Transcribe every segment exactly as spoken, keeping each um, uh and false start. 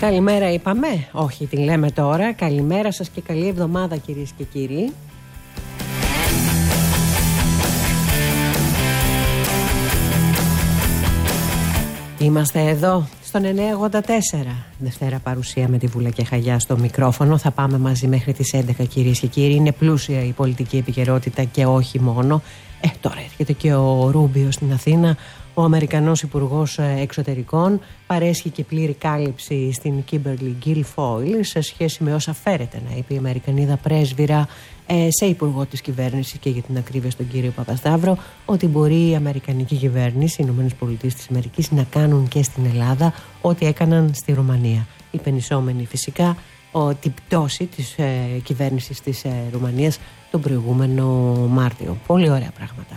Καλημέρα είπαμε, όχι την λέμε τώρα. Καλημέρα σας και καλή εβδομάδα κυρίες και κύριοι. Είμαστε εδώ στον εννιακόσια ογδόντα τέσσερα. Δευτέρα παρουσία με τη Βούλα και Χαγιά στο μικρόφωνο. Θα πάμε μαζί μέχρι τις έντεκα κυρίες και κύριοι. Είναι πλούσια η πολιτική επικαιρότητα και όχι μόνο. Ε, τώρα έρχεται και ο Ρούμπιο στην Αθήνα. Ο Αμερικανός Υπουργός Εξωτερικών παρέσχει και πλήρη κάλυψη στην Κίμπερλι Γκίλφόιλ σε σχέση με όσα φέρεται να είπε η Αμερικανίδα πρέσβυρα ε, σε υπουργό της κυβέρνησης και για την ακρίβεια στον κύριο Παπασταύρο, ότι μπορεί η Αμερικανική κυβέρνηση, οι Ηνωμένες Πολιτείες της Αμερικής, να κάνουν και στην Ελλάδα ό,τι έκαναν στη Ρουμανία. Υπενισόμενη φυσικά ο, την πτώση της ε, κυβέρνησης της ε, Ρουμανίας τον προηγούμενο Μάρτιο. Πολύ ωραία πράγματα.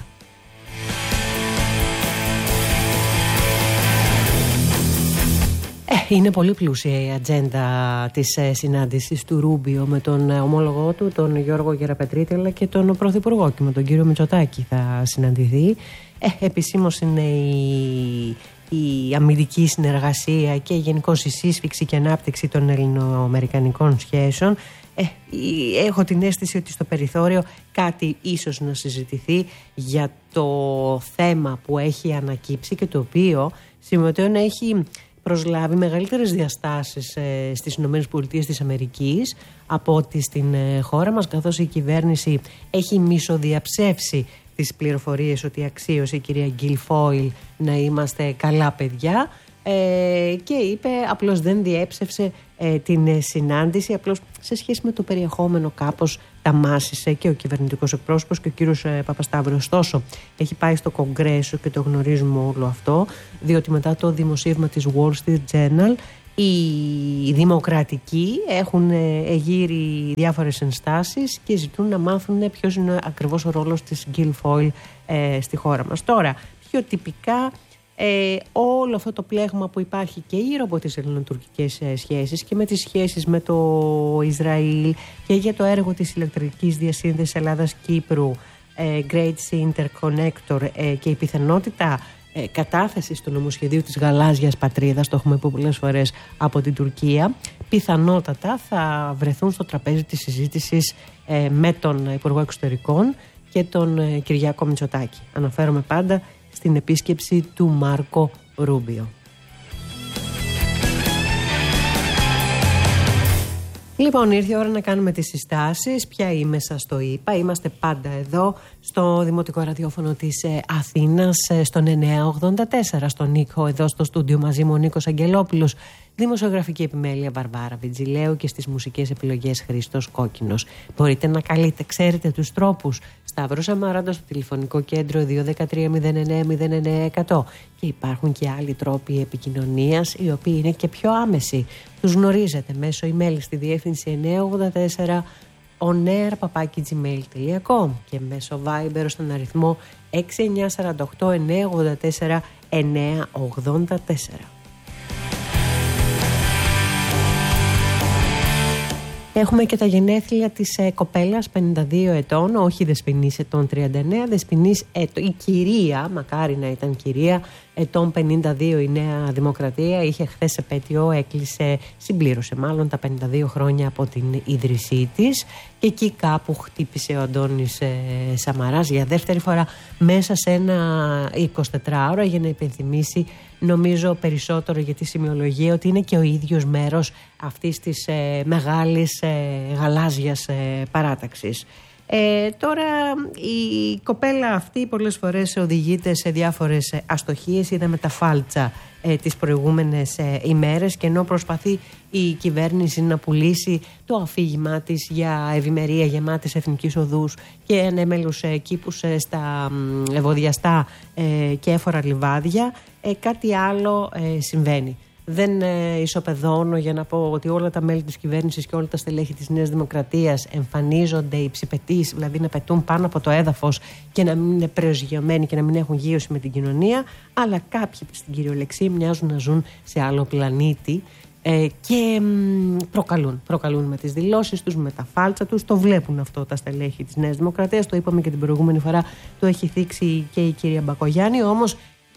Ε, είναι πολύ πλούσια η ατζέντα της ε, συνάντησης του Ρούμπιο με τον ε, ομόλογό του, τον Γιώργο Γεραπετρίτη, αλλά και τον Πρωθυπουργό, και με τον κύριο Μητσοτάκη θα συναντηθεί. Ε, επισήμως είναι η, η αμυντική συνεργασία και γενικώς η σύσφυξη και ανάπτυξη των ελληνοαμερικανικών σχέσεων. Ε, έχω την αίσθηση ότι στο περιθώριο κάτι ίσως να συζητηθεί για το θέμα που έχει ανακύψει και το οποίο σημαίνει να έχει προσλάβει μεγαλύτερες διαστάσεις ε, στις Ηνωμένες Πολιτείες της Αμερικής από ότι στην ε, χώρα μας, καθώς η κυβέρνηση έχει μισοδιαψεύσει τις πληροφορίες ότι αξίωσε η κυρία Γκίλφόιλ να είμαστε καλά παιδιά ε, και είπε, απλώς δεν διέψευσε ε, την ε, συνάντηση, απλώς σε σχέση με το περιεχόμενο κάπως τα μάσησε και ο κυβερνητικός εκπρόσωπος και ο κύριος ε, Παπασταύρου. Ωστόσο, έχει πάει στο Κογκρέσο και το γνωρίζουμε όλο αυτό, διότι μετά το δημοσίευμα της Wall Street Journal οι δημοκρατικοί έχουν εγείρει διάφορες ενστάσεις και ζητούν να μάθουν ποιος είναι ακριβώς ο ρόλος της Γκίλφόιλ ε, στη χώρα μας. Τώρα, πιο τυπικά, ε, όλο αυτό το πλέγμα που υπάρχει και γύρω από τις ελληνοτουρκικές ε, σχέσεις και με τις σχέσεις με το Ισραήλ και για το έργο της ηλεκτρικής διασύνδεσης Ελλάδας-Κύπρου, ε, Great Sea Interconnector ε, και η πιθανότητα ε, κατάθεσης του νομοσχεδίου της γαλάζιας πατρίδας, το έχουμε πει πολλές φορές, από την Τουρκία, πιθανότατα θα βρεθούν στο τραπέζι της συζήτησης ε, με τον Υπουργό Εξωτερικών και τον ε, Κυριάκο Μητσοτάκη. Αναφέρομαι πάντα στην επίσκεψη του Μάρκο Ρούμπιο. Λοιπόν, ήρθε η ώρα να κάνουμε τις συστάσεις. Ποια είμαι, σας το είπα. Είμαστε πάντα εδώ στο Δημοτικό Ραδιόφωνο της ε, Αθήνας, ε, στον εννιακόσια ογδόντα τέσσερα, στον Νίκο, εδώ στο στούντιο μαζί μου ο Νίκος Αγγελόπουλος, δημοσιογραφική επιμέλεια Βαρβάρα Βιτζιλέου και στις μουσικές επιλογές Χρήστος Κόκκινος. Μπορείτε να καλείτε, ξέρετε τους τρόπους. Σταύρος Αμαράντα στο τηλεφωνικό κέντρο δύο ένα τρία μηδέν εννέα μηδέν εννέα εκατό. Και υπάρχουν και άλλοι τρόποι επικοινωνίας, οι οποίοι είναι και πιο άμεσοι. Τους γνωρίζετε μέσω email στη διεύθυνση εννιακόσια ογδόντα τέσσερα onair παπάκι gmail τελεία com και μέσω Viber στον αριθμό έξι εννιά τέσσερα οκτώ εννιά ογδόντα τέσσερα εννιά ογδόντα τέσσερα. Έχουμε και τα γενέθλια της ε, κοπέλας πενήντα δύο ετών, όχι Δεσποινής ετών τριάντα εννέα, Δεσποινής ετών, η κυρία, μακάρι να ήταν κυρία, ετών πενήντα δύο, η Νέα Δημοκρατία, είχε χθες επέτειο, έκλεισε, συμπλήρωσε μάλλον τα πενήντα δύο χρόνια από την ίδρυσή της και εκεί κάπου χτύπησε ο Αντώνης ε, Σαμαράς για δεύτερη φορά μέσα σε ένα εικοσιτετράωρο για να υπενθυμίσει, νομίζω περισσότερο για τη σημειολογία, ότι είναι και ο ίδιος μέρος αυτής της ε, μεγάλης ε, γαλάζιας ε, παράταξης. Ε, τώρα η κοπέλα αυτή πολλές φορές οδηγείται σε διάφορες ε, αστοχίες. Είδαμε τα φάλτσα ε, τις προηγούμενες ε, ημέρες και ενώ προσπαθεί η κυβέρνηση να πουλήσει το αφήγημά της για ευημερία γεμάτης εθνικής οδούς και ανέμελους ε, κήπους ε, στα ε, ευωδιαστά ε, και έφορα λιβάδια, ε, κάτι άλλο ε, συμβαίνει. Δεν ε, ισοπεδώνω για να πω ότι όλα τα μέλη της κυβέρνησης και όλα τα στελέχη της Νέας Δημοκρατίας εμφανίζονται υψηπετείς, δηλαδή να πετούν πάνω από το έδαφος και να μην είναι προσγειωμένοι και να μην έχουν γείωση με την κοινωνία, αλλά κάποιοι στην κυριολεξία μοιάζουν να ζουν σε άλλο πλανήτη ε, και μ, προκαλούν. Προκαλούν με τις δηλώσεις τους, με τα φάλτσα τους, το βλέπουν αυτό τα στελέχη της Νέας Δημοκρατίας, το είπαμε και την προηγούμενη φορά, το έχει θίξει και η κυρία Μπακογιάννη, όμως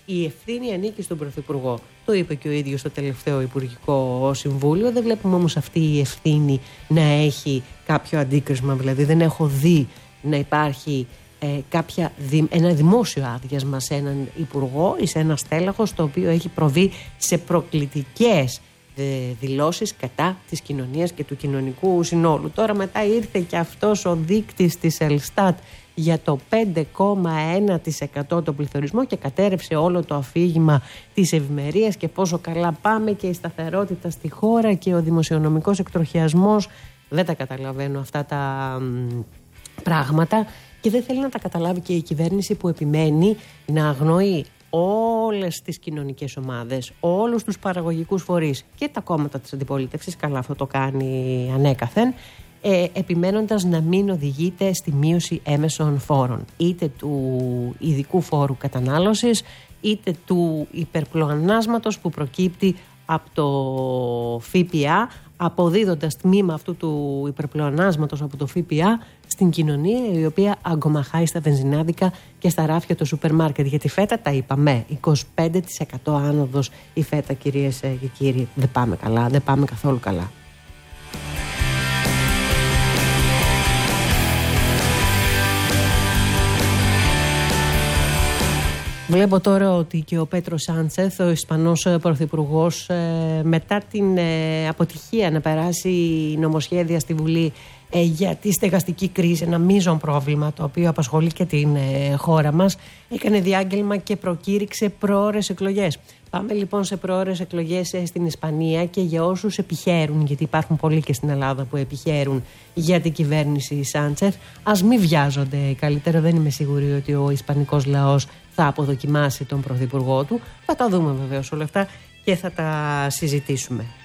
η ευθύνη ανήκει στον Πρωθυπουργό. Το είπε και ο ίδιος στο τελευταίο Υπουργικό Συμβούλιο. Δεν βλέπουμε όμως αυτή η ευθύνη να έχει κάποιο αντίκρισμα. Δηλαδή δεν έχω δει να υπάρχει ε, κάποια, ένα δημόσιο άδειασμα σε έναν υπουργό ή σε ένα στέλεχος το οποίο έχει προβεί σε προκλητικές δηλώσεις κατά της κοινωνίας και του κοινωνικού συνόλου. Τώρα μετά ήρθε και αυτός ο δείκτης της Ελστάτ για το πέντε κόμμα ένα τοις εκατό το πληθωρισμό και κατέρευσε όλο το αφήγημα της ευημερίας και πόσο καλά πάμε και η σταθερότητα στη χώρα και ο δημοσιονομικός εκτροχιασμός. Δεν τα καταλαβαίνω αυτά τα μ, πράγματα και δεν θέλει να τα καταλάβει και η κυβέρνηση που επιμένει να αγνοεί όλες τις κοινωνικές ομάδες, όλους τους παραγωγικούς φορείς και τα κόμματα της αντιπολίτευσης, καλά αυτό το κάνει ανέκαθεν, ε, επιμένοντας να μην οδηγείται στη μείωση έμεσων φόρων, είτε του ειδικού φόρου κατανάλωσης, είτε του υπερπλεονάσματος που προκύπτει από το ΦΠΑ, αποδίδοντας τμήμα αυτού του υπερπλεονάσματος από το ΦΠΑ στην κοινωνία, η οποία αγκομαχάει στα βενζινάδικα και στα ράφια του σούπερ μάρκετ. Γιατί φέτα τα είπαμε, είκοσι πέντε τοις εκατό άνοδος η φέτα, κυρίες και κύριοι. Δεν πάμε καλά, δεν πάμε καθόλου καλά. Βλέπω τώρα ότι και ο Πέτρο Σάντσεθ, ο Ισπανός Πρωθυπουργός, μετά την αποτυχία να περάσει νομοσχέδια στη Βουλή για τη στεγαστική κρίση, ένα μείζον πρόβλημα το οποίο απασχολεί και την χώρα μας, έκανε διάγγελμα και προκήρυξε προώρες εκλογές. Πάμε λοιπόν σε προώρες εκλογές στην Ισπανία και για όσους επιχαίρουν, γιατί υπάρχουν πολλοί και στην Ελλάδα που επιχαίρουν για την κυβέρνηση Σάντσεθ, ας μην βιάζονται. Καλύτερα, δεν είμαι σίγουρη ότι ο ισπανικός λαός θα αποδοκιμάσει τον πρωθυπουργό του. Θα τα δούμε βεβαίως όλα αυτά και θα τα συζητήσουμε.